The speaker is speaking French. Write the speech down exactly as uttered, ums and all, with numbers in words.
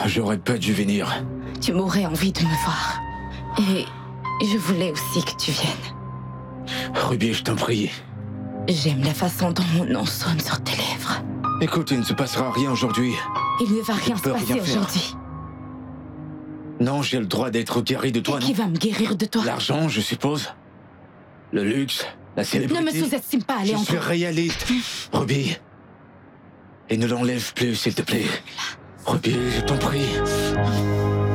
J'aurais pas dû venir. Tu m'aurais envie de me voir. Et je voulais aussi que tu viennes. Ruby, je t'en prie. J'aime la façon dont mon nom sonne sur tes lèvres. Écoute, il ne se passera rien aujourd'hui. Il ne va rien se peux passer rien faire. aujourd'hui. Non, j'ai le droit d'être guéri de toi, Et non? qui va me guérir de toi? L'argent, je suppose. Le luxe, la célébrité. Ne me sous-estime pas, Je Léandro. suis réaliste, Ruby. Et ne l'enlève plus, s'il te plaît. Ruby, je t'en prie.